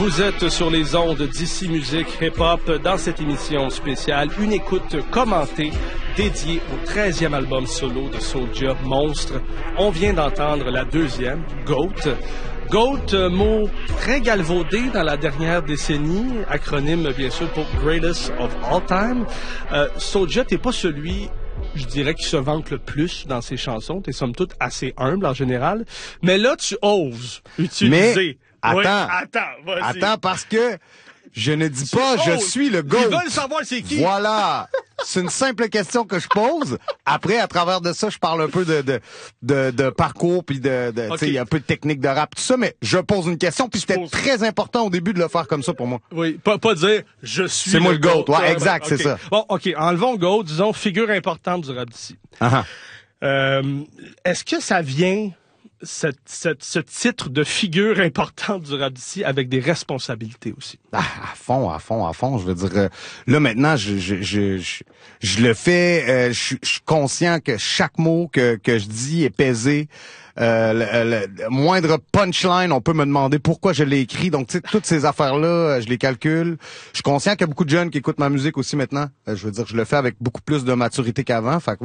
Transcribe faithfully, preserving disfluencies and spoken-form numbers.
Vous êtes sur les ondes d'Ici Musique Hip-Hop dans cette émission spéciale, une écoute commentée dédiée au treizième album solo de Soulja, Monstre. On vient d'entendre la deuxième, GOAT. GOAT, euh, mot très galvaudé dans la dernière décennie, acronyme bien sûr pour Greatest of All Time. Euh, Soulja, t'es pas celui, je dirais, qui se vante le plus dans ses chansons. T'es somme toute assez humble en général. Mais là, tu oses utiliser... Mais... Attends, oui, attends, vas-y. Attends, parce que je ne dis pas je suis le GOAT. Ils veulent savoir c'est qui. Voilà. C'est une simple question que je pose. Après, à travers de ça, je parle un peu de de de, de parcours puis de, de okay. tu sais, un peu de technique de rap, tout ça. Mais je pose une question puis c'était poses... très important au début de le faire comme ça pour moi. Oui, pas pas dire je suis. C'est le moi le GOAT. GOAT. Ouais, exact, okay. c'est ça. Bon, ok, enlevons GOAT, disons figure importante du rap d'ici. Uh-huh. Euh, est-ce que ça vient Cette, cette, ce titre de figure importante du rap d'ici avec des responsabilités aussi? Ah, à fond, à fond, à fond. Je veux dire, euh, là maintenant, je je je je, je le fais. Euh, je, je suis conscient que chaque mot que que je dis est pesé. Euh, le, le, le moindre punchline, on peut me demander pourquoi je l'ai écrit. Donc, tu sais, toutes ces affaires-là, je les calcule. Je suis conscient qu'il y a beaucoup de jeunes qui écoutent ma musique aussi maintenant. Euh, je veux dire, je le fais avec beaucoup plus de maturité qu'avant. Fait que